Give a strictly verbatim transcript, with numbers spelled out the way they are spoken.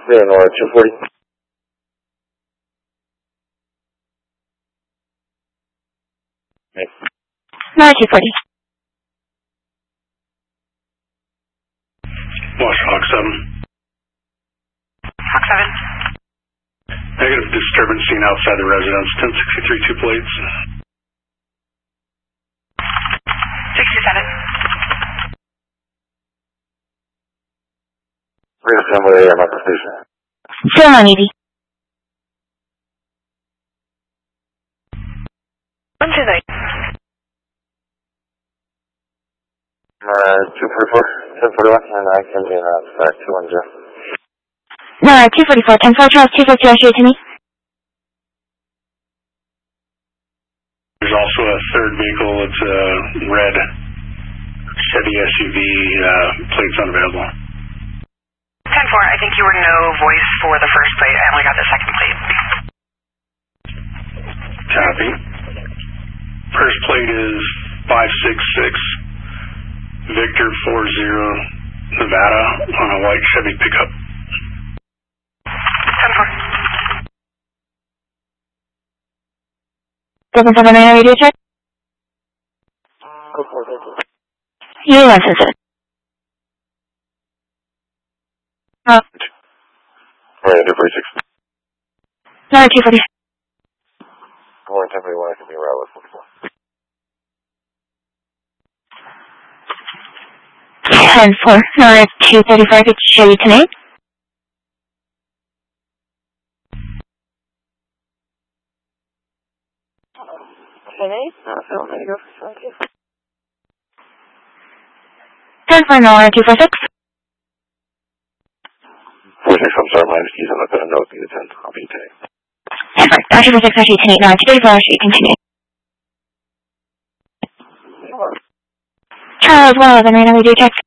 Zero Nora two forty. Nora two forty. Wash Hawk seven. Hawk seven. Negative disturbance seen outside the residence. ten sixty-three, two plates. sixty-seven. Reassembly A M upper station. Still on E V. one two nine. Uh, two forty-four, ten forty-one, and I can be in uh, two one zero. Nora two forty-four, ten four, Charles two fifty, shoot to me. There's also a third vehicle. It's a red Chevy S U V, uh, plates unavailable. ten four, I think you were no voice for the first plate. I only got the second plate. Copy. First plate is five six six, Victor four zero, Nevada, on a white Chevy pickup. ten four. Doesn't have a radio check? U one sensitive. Oh. Right, two forty-six. Nora two forty. One ten forty-one, I can be around with four. ten four, Nora two thirty-five, it's Chevy tonight. ten four, Nora two forty-six. four six, I'm sorry, minus keys, I'm not going to note the ten. I'll be taking. ten four, Nora two forty-six, Chevy tonight, Nora two thirty-four, should continue. Charles Wells, I'm reading radio checks.